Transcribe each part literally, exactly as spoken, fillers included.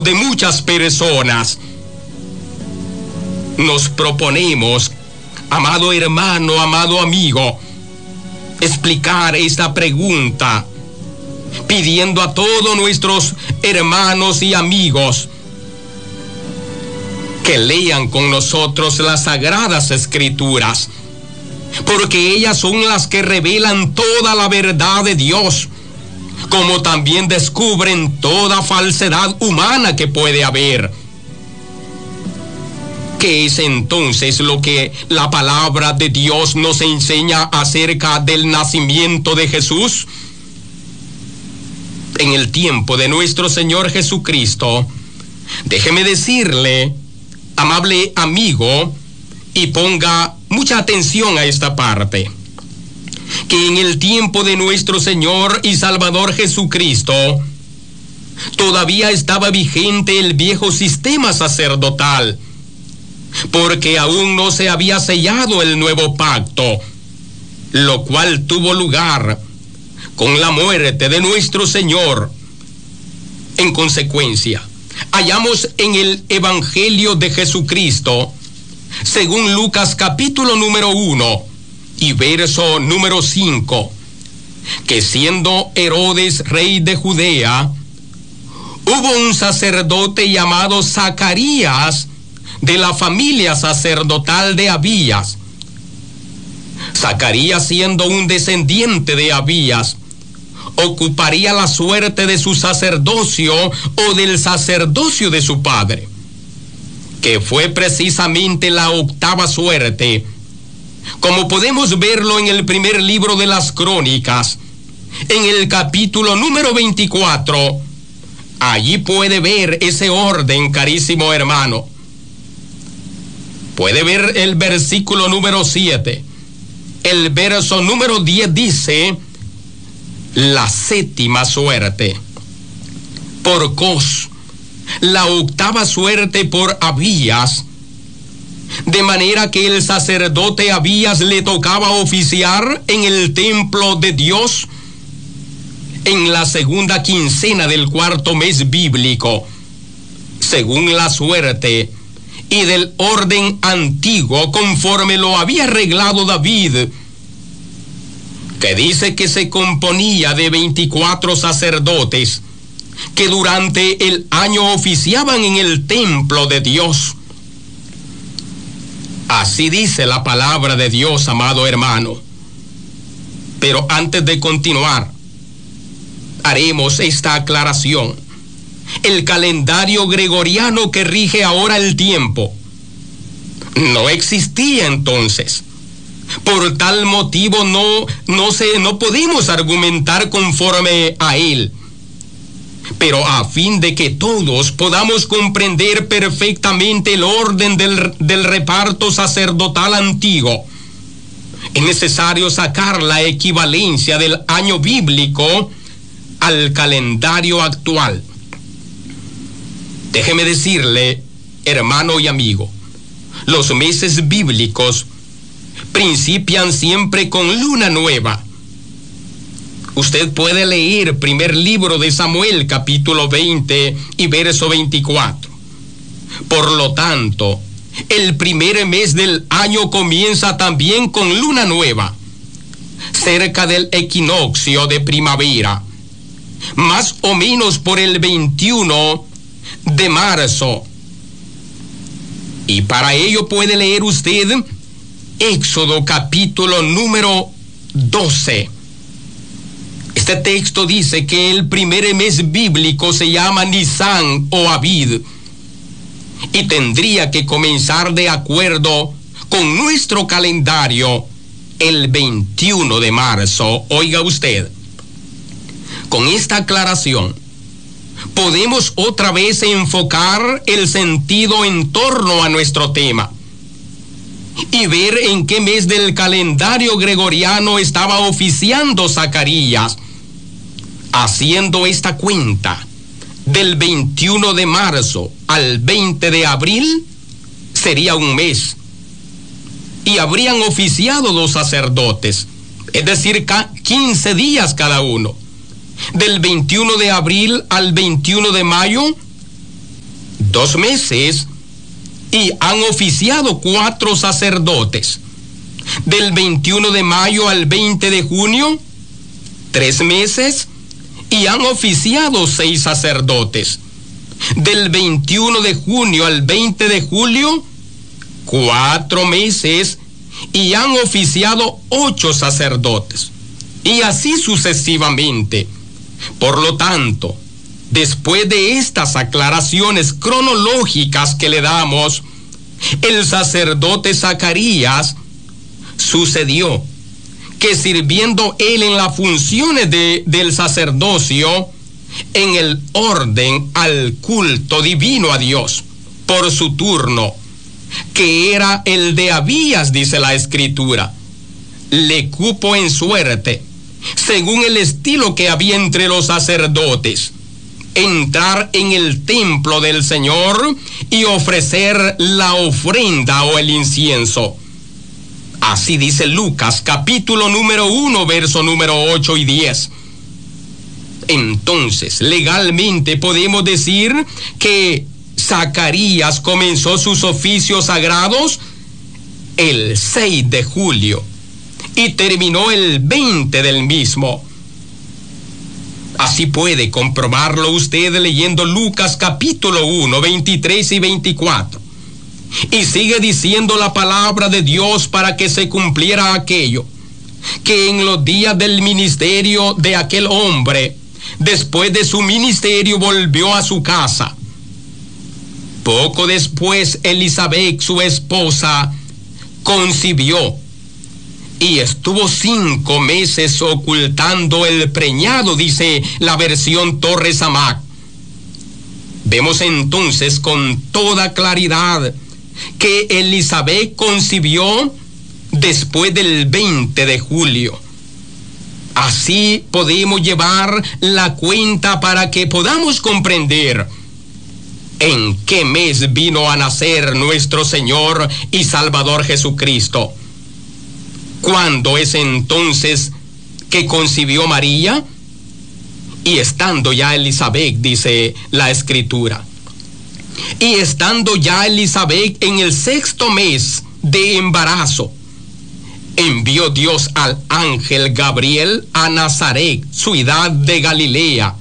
de muchas personas. Nos proponemos, amado hermano, amado amigo, explicar esta pregunta, pidiendo a todos nuestros hermanos y amigos que lean con nosotros las Sagradas Escrituras, porque ellas son las que revelan toda la verdad de Dios, como también descubren toda falsedad humana que puede haber. ¿Qué es entonces lo que la palabra de Dios nos enseña acerca del nacimiento de Jesús? En el tiempo de nuestro Señor Jesucristo, déjeme decirle, amable amigo, y ponga mucha atención a esta parte, que en el tiempo de nuestro Señor y Salvador Jesucristo, todavía estaba vigente el viejo sistema sacerdotal, porque aún no se había sellado el nuevo pacto, lo cual tuvo lugar con la muerte de nuestro Señor. En consecuencia, hallamos en el Evangelio de Jesucristo, según Lucas capítulo número uno y verso número cinco, que siendo Herodes rey de Judea, hubo un sacerdote llamado Zacarías, de la familia sacerdotal de Abías. Zacarías, siendo un descendiente de Abías, ocuparía la suerte de su sacerdocio o del sacerdocio de su padre, que fue precisamente la octava suerte, como podemos verlo en el primer libro de las Crónicas, en el capítulo número veinticuatro. Allí puede ver ese orden, carísimo hermano. Puede ver el versículo número siete. El verso número diez dice: la séptima suerte por Cos, la octava suerte por Abías, de manera que el sacerdote Abías le tocaba oficiar en el templo de Dios en la segunda quincena del cuarto mes bíblico, según la suerte y del orden antiguo, conforme lo había arreglado David, que dice que se componía de veinticuatro sacerdotes que durante el año oficiaban en el templo de Dios. Así dice la palabra de Dios, amado hermano. Pero antes de continuar, haremos esta aclaración. El calendario gregoriano que rige ahora el tiempo no existía entonces. Por tal motivo no, no, se, no podemos argumentar conforme a él. Pero a fin de que todos podamos comprender perfectamente el orden del, del reparto sacerdotal antiguo, es necesario sacar la equivalencia del año bíblico al calendario actual. Déjeme decirle, hermano y amigo, los meses bíblicos principian siempre con luna nueva. Usted puede leer primer libro de Samuel, capítulo veinte y verso veinticuatro. Por lo tanto, el primer mes del año comienza también con luna nueva, cerca del equinoccio de primavera, más o menos por el veintiuno de marzo. Y para ello puede leer usted Éxodo capítulo número doce. Este texto dice que el primer mes bíblico se llama Nisán o Abid, y tendría que comenzar de acuerdo con nuestro calendario el veintiuno de marzo. Oiga usted, con esta aclaración podemos otra vez enfocar el sentido en torno a nuestro tema y ver en qué mes del calendario gregoriano estaba oficiando Zacarías, haciendo esta cuenta. Del veintiuno de marzo al veinte de abril sería un mes, y habrían oficiado los sacerdotes, es decir, quince días cada uno. Del veintiuno de abril al veintiuno de mayo dos meses y han oficiado cuatro sacerdotes. Del veintiuno de mayo al veinte de junio, tres meses y han oficiado seis sacerdotes. Del veintiuno de junio al veinte de julio, cuatro meses y han oficiado ocho sacerdotes. Y así sucesivamente. Por lo tanto, después de estas aclaraciones cronológicas que le damos, el sacerdote Zacarías sucedió que sirviendo él en las funciones de, del sacerdocio, en el orden al culto divino a Dios, por su turno, que era el de Abías, dice la Escritura, le cupo en suerte, según el estilo que había entre los sacerdotes, entrar en el templo del Señor y ofrecer la ofrenda o el incienso. Así dice Lucas, capítulo número uno, verso número ocho y diez. Entonces, legalmente podemos decir que Zacarías comenzó sus oficios sagrados el seis de julio y terminó el veinte del mismo. Así puede comprobarlo usted leyendo Lucas capítulo uno, veintitrés y veinticuatro. Y sigue diciendo la palabra de Dios para que se cumpliera aquello, que en los días del ministerio de aquel hombre, después de su ministerio, volvió a su casa. Poco después, Elizabeth, su esposa, concibió y estuvo cinco meses ocultando el preñado, dice la versión Torres Amac. Vemos entonces con toda claridad que Elizabeth concibió después del veinte de julio. Así podemos llevar la cuenta para que podamos comprender en qué mes vino a nacer nuestro Señor y Salvador Jesucristo. ¿Cuándo es entonces que concibió María? Y estando ya Elizabeth, dice la Escritura, y estando ya Elizabeth en el sexto mes de embarazo, envió Dios al ángel Gabriel a Nazaret, ciudad de Galilea.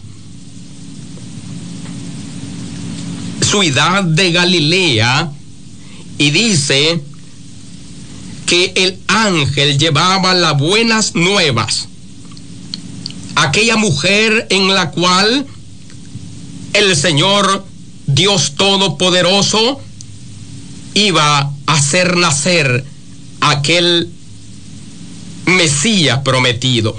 Ciudad de Galilea, y dice que el ángel llevaba las buenas nuevas. Aquella mujer en la cual el Señor Dios Todopoderoso iba a hacer nacer aquel Mesías prometido.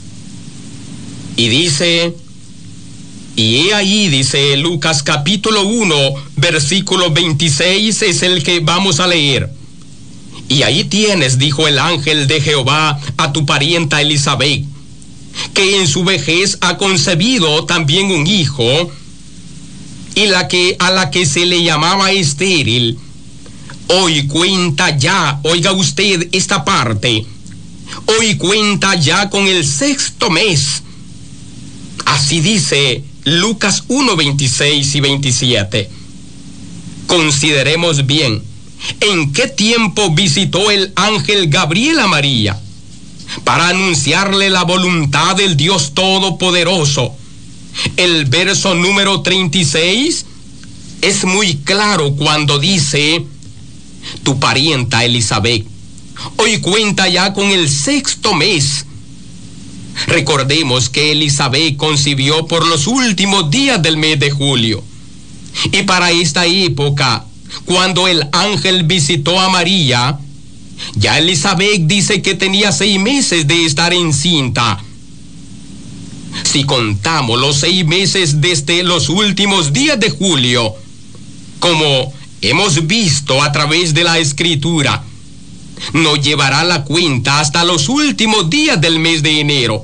Y dice, y he ahí, dice Lucas capítulo uno, versículo veintiséis, es el que vamos a leer. Y ahí tienes, dijo el ángel de Jehová a tu parienta Elizabeth, que en su vejez ha concebido también un hijo, y la que a la que se le llamaba estéril, hoy cuenta ya, oiga usted esta parte, hoy cuenta ya con el sexto mes. Así dice Lucas uno, veintiséis y veintisiete. Consideremos bien en qué tiempo visitó el ángel Gabriel a María para anunciarle la voluntad del Dios Todopoderoso. El verso número treinta y seis es muy claro cuando dice, tu parienta Elizabeth hoy cuenta ya con el sexto mes. Recordemos que Elizabeth concibió por los últimos días del mes de julio. Y para esta época, cuando el ángel visitó a María, ya Elizabeth dice que tenía seis meses de estar encinta. Si contamos los seis meses desde los últimos días de julio, como hemos visto a través de la Escritura, nos llevará la cuenta hasta los últimos días del mes de enero.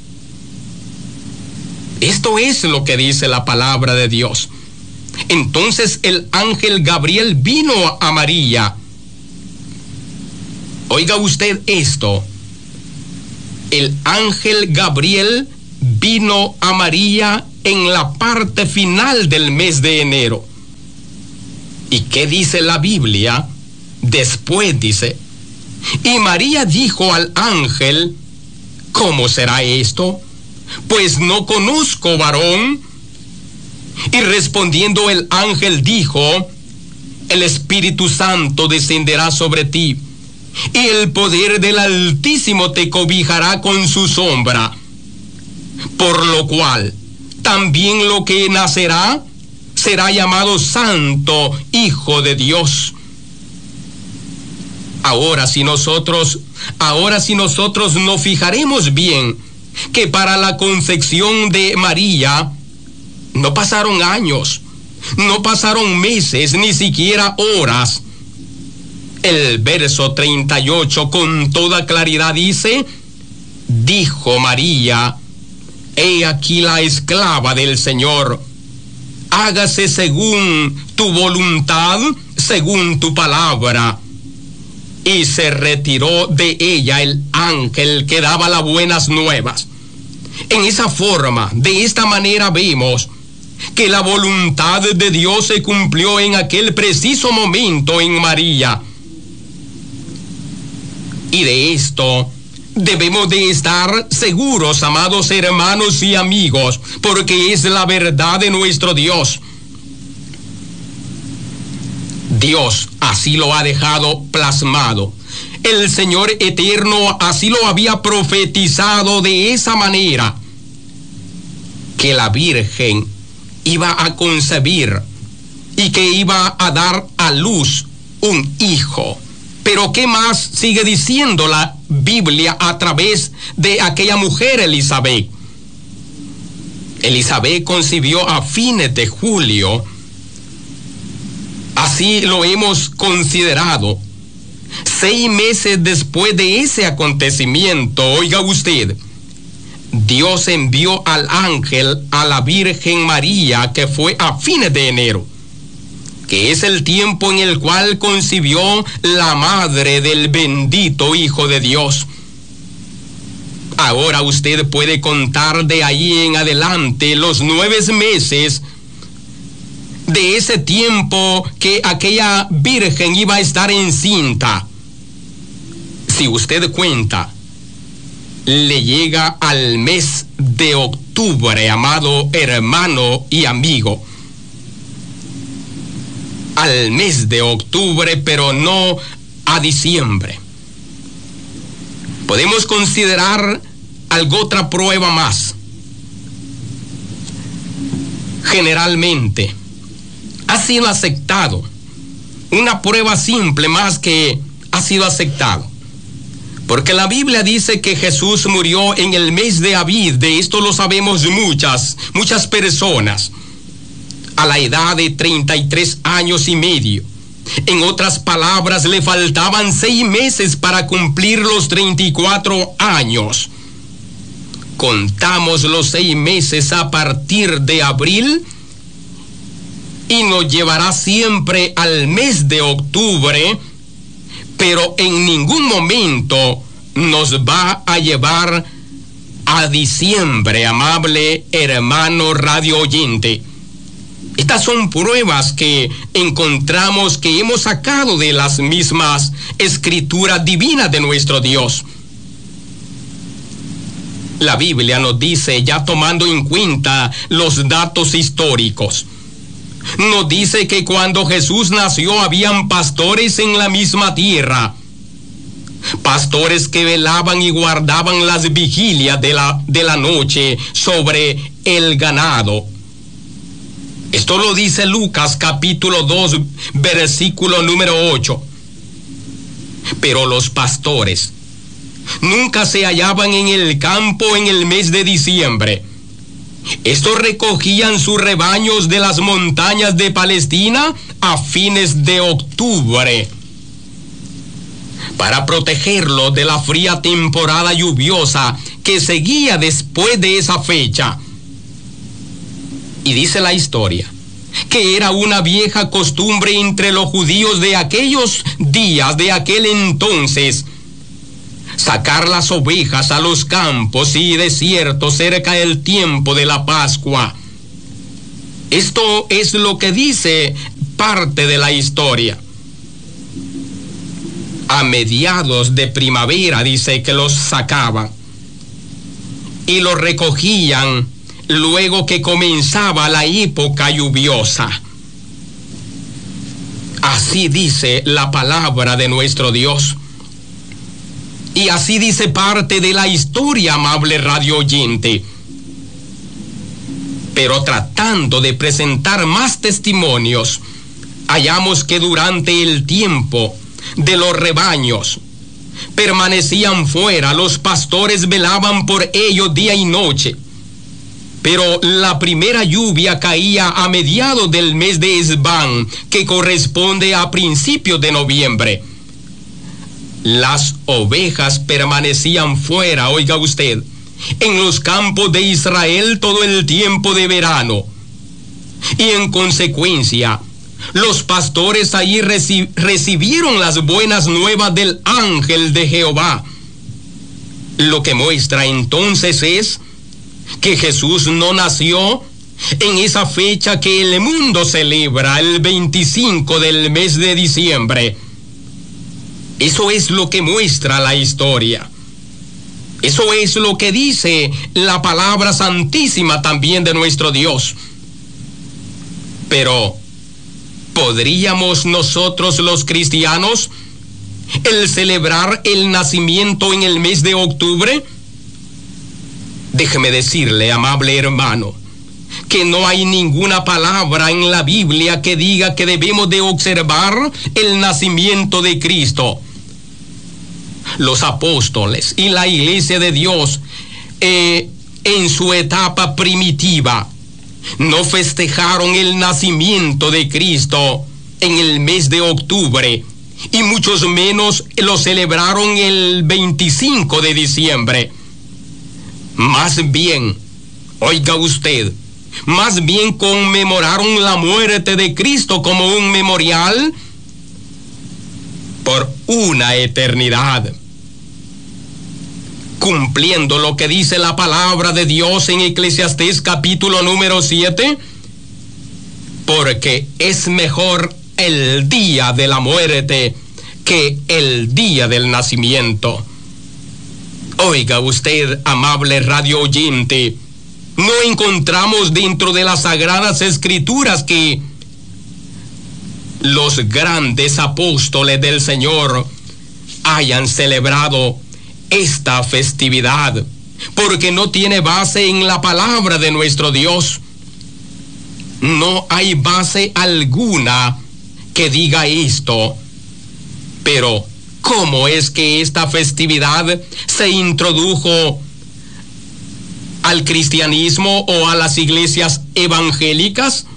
Esto es lo que dice la palabra de Dios. Entonces el ángel Gabriel vino a María. Oiga usted esto. El ángel Gabriel vino a María en la parte final del mes de enero. ¿Y qué dice la Biblia? Después dice, y María dijo al ángel, ¿cómo será esto? Pues no conozco varón. Y respondiendo el ángel dijo, el Espíritu Santo descenderá sobre ti, y el poder del Altísimo te cobijará con su sombra. Por lo cual, también lo que nacerá será llamado Santo Hijo de Dios. Ahora si nosotros, ahora si nosotros nos fijaremos bien, que para la concepción de María no pasaron años, no pasaron meses, ni siquiera horas. El verso treinta y ocho con toda claridad dice, dijo María, he aquí la esclava del Señor, hágase según tu voluntad, según tu palabra. Y se retiró de ella el ángel que daba las buenas nuevas. En esa forma, de esta manera vemos que la voluntad de Dios se cumplió en aquel preciso momento en María. Y de esto debemos de estar seguros, amados hermanos y amigos, porque es la verdad de nuestro Dios. Dios así lo ha dejado plasmado. El Señor eterno así lo había profetizado de esa manera, que la Virgen iba a concebir y que iba a dar a luz un hijo. Pero ¿qué más sigue diciendo la Biblia a través de aquella mujer Elizabeth? Elizabeth concibió a fines de julio. Así lo hemos considerado. Seis meses después de ese acontecimiento, oiga usted, Dios envió al ángel a la Virgen María, que fue a fines de enero, que es el tiempo en el cual concibió la madre del bendito Hijo de Dios. Ahora usted puede contar de ahí en adelante los nueve meses de ese tiempo que aquella virgen iba a estar encinta. Si usted cuenta, le llega al mes de octubre, amado hermano y amigo. Al mes de octubre, pero no a diciembre. Podemos considerar algo, otra prueba más. Generalmente ha sido aceptado. Una prueba simple más que ha sido aceptado. Porque la Biblia dice que Jesús murió en el mes de Abib. De esto lo sabemos muchas, muchas personas. A la edad de treinta y tres años y medio. En otras palabras, le faltaban seis meses para cumplir los treinta y cuatro años. Contamos los seis meses a partir de abril y nos llevará siempre al mes de octubre, pero en ningún momento nos va a llevar a diciembre, amable hermano radio oyente. Estas son pruebas que encontramos, que hemos sacado de las mismas escrituras divinas de nuestro Dios. La Biblia nos dice, ya tomando en cuenta los datos históricos, nos dice que cuando Jesús nació habían pastores en la misma tierra, pastores que velaban y guardaban las vigilias de la, de la noche sobre el ganado. Esto lo dice Lucas capítulo dos, versículo número ocho. Pero los pastores nunca se hallaban en el campo en el mes de diciembre. Estos recogían sus rebaños de las montañas de Palestina a fines de octubre, para protegerlo de la fría temporada lluviosa que seguía después de esa fecha. Y dice la historia que era una vieja costumbre entre los judíos de aquellos días, de aquel entonces, sacar las ovejas a los campos y desiertos cerca del tiempo de la Pascua. Esto es lo que dice parte de la historia. A mediados de primavera dice que los sacaban y los recogían luego que comenzaba la época lluviosa. Así dice la palabra de nuestro Dios. Y así dice parte de la historia, amable radio oyente. Pero tratando de presentar más testimonios, hallamos que durante el tiempo de los rebaños permanecían fuera, los pastores velaban por ellos día y noche. Pero la primera lluvia caía a mediados del mes de Esbán, que corresponde a principios de noviembre. Las ovejas permanecían fuera, oiga usted, en los campos de Israel todo el tiempo de verano. Y en consecuencia, los pastores allí reci- recibieron las buenas nuevas del ángel de Jehová. Lo que muestra entonces es que Jesús no nació en esa fecha que el mundo celebra, el veinticinco del mes de diciembre. Eso es lo que muestra la historia. Eso es lo que dice la palabra santísima también de nuestro Dios. Pero, ¿podríamos nosotros los cristianos el celebrar el nacimiento en el mes de octubre? Déjeme decirle, amable hermano, que no hay ninguna palabra en la Biblia que diga que debemos de observar el nacimiento de Cristo. Los apóstoles y la iglesia de Dios eh, en su etapa primitiva no festejaron el nacimiento de Cristo en el mes de octubre y muchos menos lo celebraron el veinticinco de diciembre. Más bien, oiga usted, más bien conmemoraron la muerte de Cristo como un memorial por una eternidad, cumpliendo lo que dice la palabra de Dios en Eclesiastés capítulo número siete, porque es mejor el día de la muerte que el día del nacimiento. Oiga usted, amable radio oyente, no encontramos dentro de las Sagradas Escrituras que los grandes apóstoles del Señor hayan celebrado esta festividad, porque no tiene base en la palabra de nuestro Dios. No hay base alguna que diga esto. Pero, ¿cómo es que esta festividad se introdujo al cristianismo o a las iglesias evangélicas?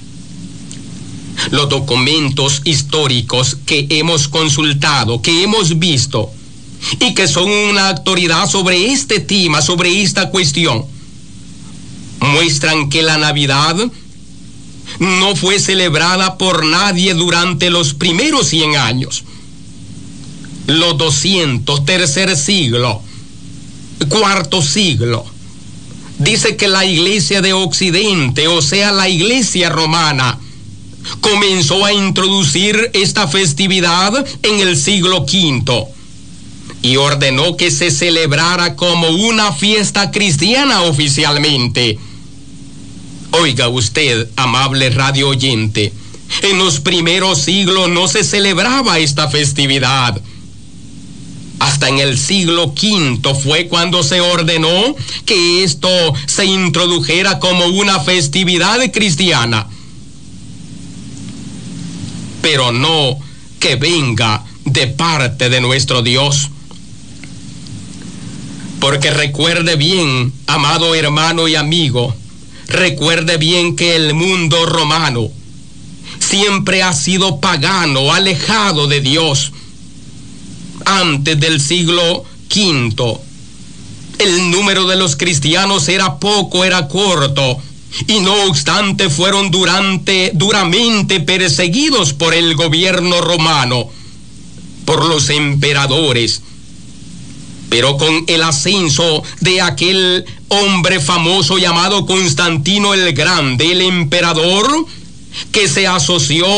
Los documentos históricos que hemos consultado, que hemos visto, y que son una autoridad sobre este tema, sobre esta cuestión, muestran que la Navidad no fue celebrada por nadie durante los primeros cien años. Los doscientos, tercer siglo, cuarto siglo, dice que la iglesia de Occidente, o sea, la iglesia romana, comenzó a introducir esta festividad en el siglo quinto y ordenó que se celebrara como una fiesta cristiana oficialmente. Oiga usted, amable radio oyente, en los primeros siglos no se celebraba esta festividad. Hasta en el siglo quinto fue cuando se ordenó que esto se introdujera como una festividad cristiana. Pero no que venga de parte de nuestro Dios. Porque recuerde bien, amado hermano y amigo, recuerde bien que el mundo romano siempre ha sido pagano, alejado de Dios. Antes del siglo quinto, el número de los cristianos era poco, era corto, y no obstante fueron durante, duramente perseguidos por el gobierno romano, por los emperadores. Pero con el ascenso de aquel hombre famoso llamado Constantino el Grande, el emperador, que se asoció